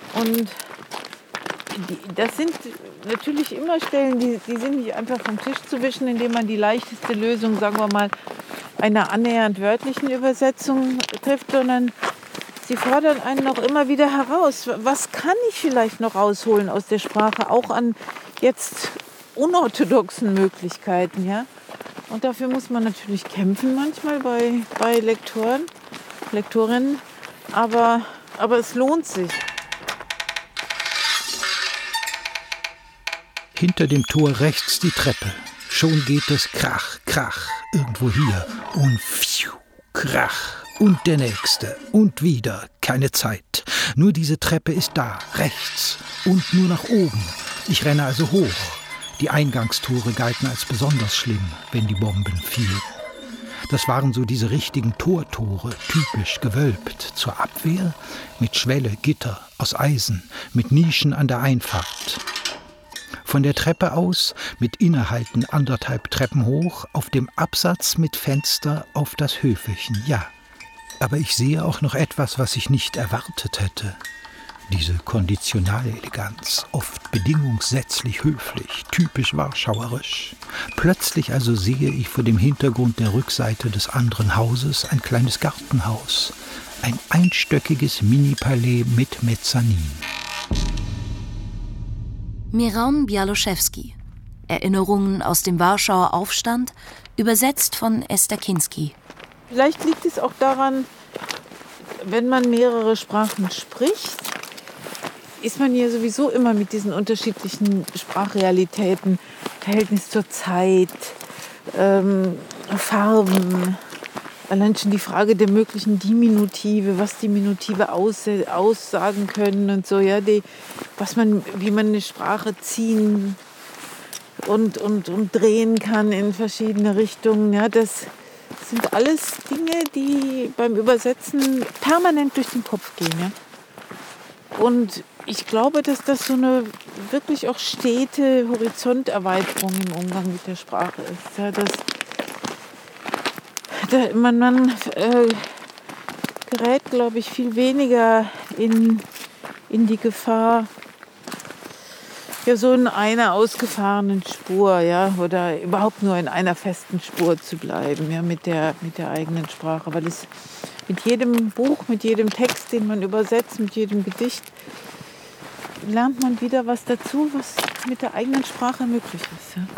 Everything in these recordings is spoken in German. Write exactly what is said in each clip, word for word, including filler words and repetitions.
Und die, das sind natürlich immer Stellen, die, die sind nicht einfach vom Tisch zu wischen, indem man die leichteste Lösung, sagen wir mal, einer annähernd wörtlichen Übersetzung trifft, sondern sie fordern einen noch immer wieder heraus. Was kann ich vielleicht noch rausholen aus der Sprache, auch an jetzt unorthodoxen Möglichkeiten, ja? Und dafür muss man natürlich kämpfen manchmal bei, bei Lektoren, Lektorinnen, aber, aber es lohnt sich. Hinter dem Tor rechts die Treppe. Schon geht es krach, krach, irgendwo hier. Und pfiuh, krach. Und der nächste. Und wieder. Keine Zeit. Nur diese Treppe ist da, rechts. Und nur nach oben. Ich renne also hoch. Die Eingangstore galten als besonders schlimm, wenn die Bomben fielen. Das waren so diese richtigen Tortore, typisch gewölbt, zur Abwehr, mit Schwelle, Gitter, aus Eisen, mit Nischen an der Einfahrt. Von der Treppe aus, mit Innehalten anderthalb Treppen hoch, auf dem Absatz mit Fenster auf das Höfelchen, ja. Aber ich sehe auch noch etwas, was ich nicht erwartet hätte. Diese konditionale Eleganz, oft bedingungssätzlich höflich, typisch warschauerisch. Plötzlich also sehe ich vor dem Hintergrund der Rückseite des anderen Hauses ein kleines Gartenhaus, ein einstöckiges Mini-Palais mit Mezzanin. Miron Białoszewski. Erinnerungen aus dem Warschauer Aufstand, übersetzt von Esther Kinsky. Vielleicht liegt es auch daran, wenn man mehrere Sprachen spricht, ist man ja sowieso immer mit diesen unterschiedlichen Sprachrealitäten, Verhältnis zur Zeit, ähm, Farben, allein schon die Frage der möglichen Diminutive, was Diminutive aus, aussagen können und so, ja, die, was man, wie man eine Sprache ziehen und, und, und drehen kann in verschiedene Richtungen, ja, das sind alles Dinge, die beim Übersetzen permanent durch den Kopf gehen, ja. Und ich glaube, dass das so eine wirklich auch stete Horizonterweiterung im Umgang mit der Sprache ist. Ja, dass, da, man man äh, gerät, glaube ich, viel weniger in, in die Gefahr, ja, so in einer ausgefahrenen Spur, ja, oder überhaupt nur in einer festen Spur zu bleiben, ja, mit der, mit der eigenen Sprache. Weil es mit jedem Buch, mit jedem Text, den man übersetzt, mit jedem Gedicht, lernt man wieder was dazu, was mit der eigenen Sprache möglich ist. Ja.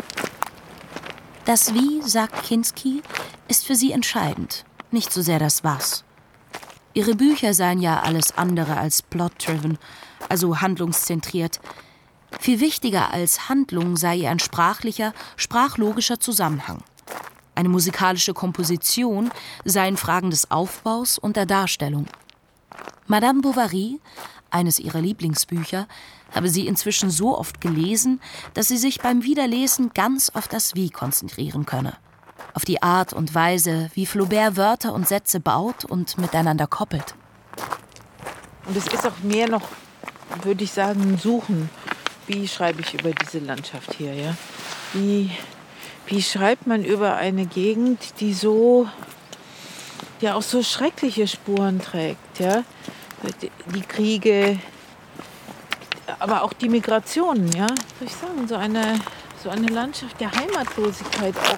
Das Wie, sagt Kinsky, ist für sie entscheidend, nicht so sehr das Was. Ihre Bücher seien ja alles andere als plot-driven, also handlungszentriert. Viel wichtiger als Handlung sei ihr ein sprachlicher, sprachlogischer Zusammenhang. Eine musikalische Komposition seien Fragen des Aufbaus und der Darstellung. Madame Bovary, eines ihrer Lieblingsbücher, habe sie inzwischen so oft gelesen, dass sie sich beim Wiederlesen ganz auf das Wie konzentrieren könne. Auf die Art und Weise, wie Flaubert Wörter und Sätze baut und miteinander koppelt. Und es ist auch mehr noch, würde ich sagen, ein Suchen. Wie schreibe ich über diese Landschaft hier, ja? Wie, wie schreibt man über eine Gegend, die so, ja auch so schreckliche Spuren trägt, ja? Die, die Kriege, aber auch die Migrationen, ja? Soll ich sagen, so eine, so eine Landschaft der Heimatlosigkeit auch.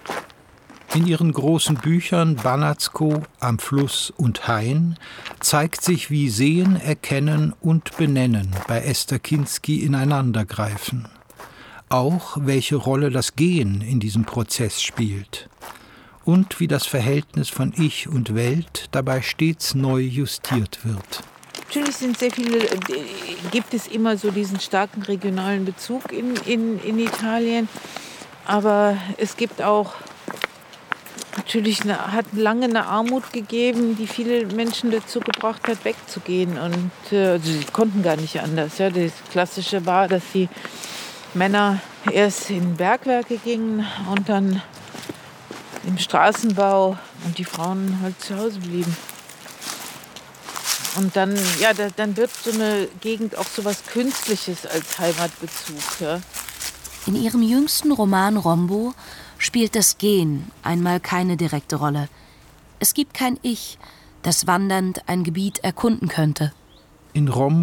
In ihren großen Büchern Banatsko, Am Fluss und Hain zeigt sich, wie Sehen, Erkennen und Benennen bei Esther Kinsky ineinandergreifen. Auch welche Rolle das Gehen in diesem Prozess spielt. Und wie das Verhältnis von Ich und Welt dabei stets neu justiert wird. Natürlich sind sehr viele, gibt es immer so diesen starken regionalen Bezug in, in, in Italien. Aber es gibt auch natürlich eine, hat lange eine Armut gegeben, die viele Menschen dazu gebracht hat, wegzugehen. Und äh, also sie konnten gar nicht anders. Ja. Das Klassische war, dass die Männer erst in Bergwerke gingen und dann im Straßenbau und die Frauen halt zu Hause blieben. Und dann, ja, da, dann wird so eine Gegend auch so was Künstliches als Heimatbezug. Ja. In ihrem jüngsten Roman Rombo spielt das Gehen einmal keine direkte Rolle. Es gibt kein Ich, das wandernd ein Gebiet erkunden könnte. In Rombo